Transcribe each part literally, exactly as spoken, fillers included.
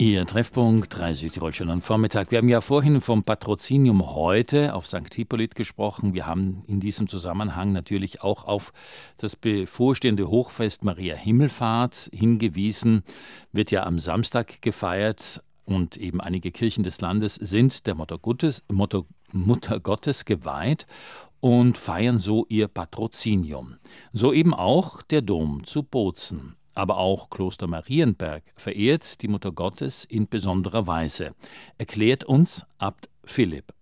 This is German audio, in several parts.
Ihr Treffpunkt drei Südtirol schon am Vormittag. Wir haben ja vorhin vom Patrozinium heute auf Sankt Hippolyt gesprochen. Wir haben in diesem Zusammenhang natürlich auch auf das bevorstehende Hochfest Maria Himmelfahrt hingewiesen. Wird ja am Samstag gefeiert und eben einige Kirchen des Landes sind der Mutter Gottes, Mutter, Mutter Gottes geweiht und feiern so ihr Patrozinium. So eben auch der Dom zu Bozen. Aber auch Kloster Marienberg verehrt die Mutter Gottes in besonderer Weise, erklärt uns Abt Philipp.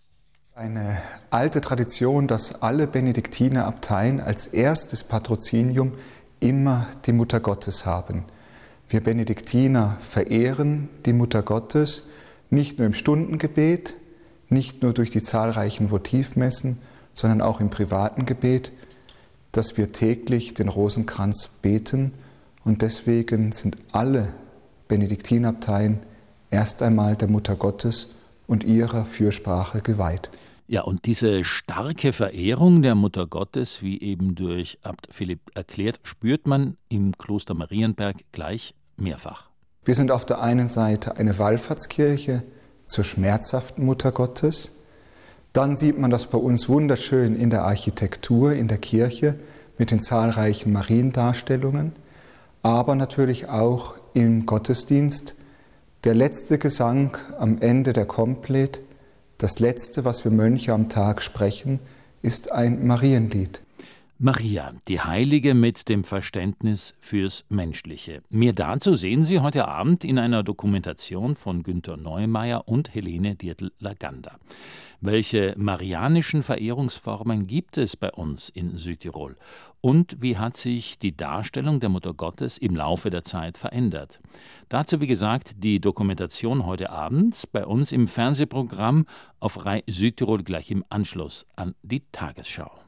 Eine alte Tradition, dass alle Benediktinerabteien als erstes Patrozinium immer die Mutter Gottes haben. Wir Benediktiner verehren die Mutter Gottes nicht nur im Stundengebet, nicht nur durch die zahlreichen Votivmessen, sondern auch im privaten Gebet, dass wir täglich den Rosenkranz beten. Und deswegen sind alle Benediktinerabteien erst einmal der Mutter Gottes und ihrer Fürsprache geweiht. Ja, und diese starke Verehrung der Mutter Gottes, wie eben durch Abt Philipp erklärt, spürt man im Kloster Marienberg gleich mehrfach. Wir sind auf der einen Seite eine Wallfahrtskirche zur schmerzhaften Mutter Gottes. Dann sieht man das bei uns wunderschön in der Architektur, in der Kirche mit den zahlreichen Mariendarstellungen. Aber natürlich auch im Gottesdienst. Der letzte Gesang am Ende der Komplett, das letzte, was wir Mönche am Tag sprechen, ist ein Marienlied. Maria, die Heilige mit dem Verständnis fürs Menschliche. Mehr dazu sehen Sie heute Abend in einer Dokumentation von Günter Neumeier und Helene Dietl-Laganda. Welche marianischen Verehrungsformen gibt es bei uns in Südtirol? Und wie hat sich die Darstellung der Mutter Gottes im Laufe der Zeit verändert? Dazu, wie gesagt, die Dokumentation heute Abend bei uns im Fernsehprogramm auf R A I Südtirol gleich im Anschluss an die Tagesschau.